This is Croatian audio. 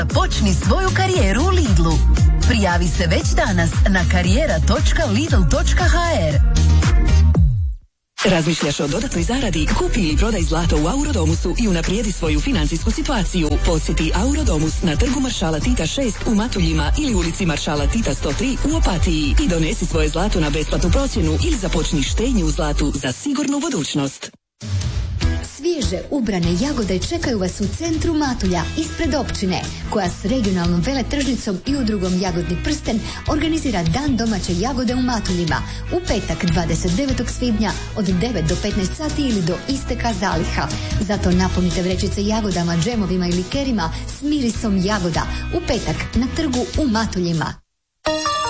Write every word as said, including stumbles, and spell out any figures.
Počni svoju karijeru u Lidlu. Prijavi se već danas na karijera točka lidl točka ha er. Razmišljaš o dodatnoj zaradi? Kupi ili prodaj zlato u Aurodomusu i unaprijedi svoju financijsku situaciju. Posjeti Aurodomus na trgu Maršala Tita šest u Matuljima ili ulici Maršala Tita sto tri u Opatiji i donesi svoje zlato na besplatnu procjenu ili započni štednju u zlatu za sigurnu budućnost. Svježe ubrane jagode čekaju vas u centru Matulja, ispred općine, koja s regionalnom veletržnicom i udrugom Jagodni prsten organizira Dan domaće jagode u Matuljima u petak dvadeset devetog svibnja od devet do petnaest sati ili do isteka zaliha. Zato napunite vrećice jagodama, džemovima i likerima s mirisom jagoda u petak na trgu u Matuljima.